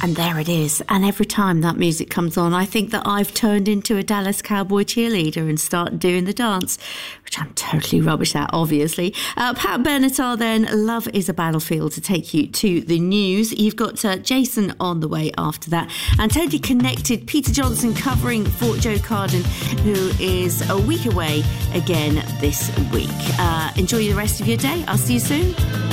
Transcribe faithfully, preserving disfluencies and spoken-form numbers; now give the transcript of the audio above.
And there it is. And every time that music comes on, I think that I've turned into a Dallas Cowboy cheerleader and start doing the dance, which I'm totally rubbish at, obviously. Uh, Pat Benatar then, Love is a Battlefield, to take you to the news. You've got uh, Jason on the way after that. And totally connected, Peter Johnson covering for Joe Carden, who is a week away again this week. Uh, enjoy the rest of your day. I'll see you soon.